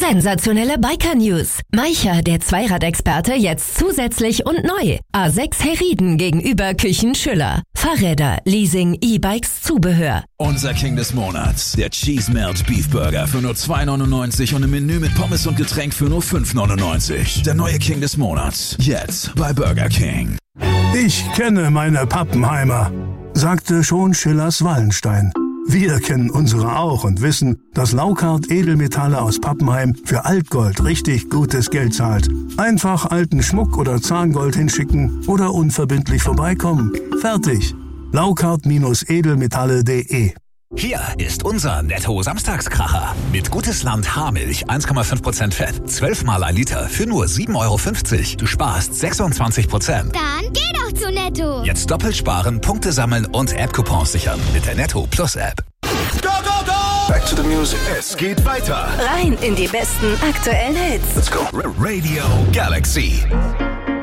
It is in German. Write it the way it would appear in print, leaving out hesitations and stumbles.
Sensationelle Biker-News. Maicha, der Zweiradexperte, jetzt zusätzlich und neu. A6 Heriden gegenüber Küchen Schüller. Fahrräder, Leasing, E-Bikes, Zubehör. Unser King des Monats, der Cheese Melt Beef Burger für nur 2,99 und im Menü mit Pommes und Getränk für nur 5,99. Der neue King des Monats, jetzt bei Burger King. Ich kenne meine Pappenheimer, sagte schon Schillers Wallenstein. Wir kennen unsere auch und wissen, dass Laukart Edelmetalle aus Pappenheim für Altgold richtig gutes Geld zahlt. Einfach alten Schmuck oder Zahngold hinschicken oder unverbindlich vorbeikommen. Fertig. Laukart-edelmetalle.de. Hier ist unser Netto-Samstagskracher. Mit Gutes Land Haarmilch 1,5% Fett, 12 mal 1 Liter für nur 7,50 €. Du sparst 26%. Dann geh doch zu Netto. Jetzt doppelt sparen, Punkte sammeln und App-Coupons sichern mit der Netto Plus App. Go, go, go! Back to the music. Es geht weiter. Rein in die besten aktuellen Hits. Let's go. Radio Galaxy.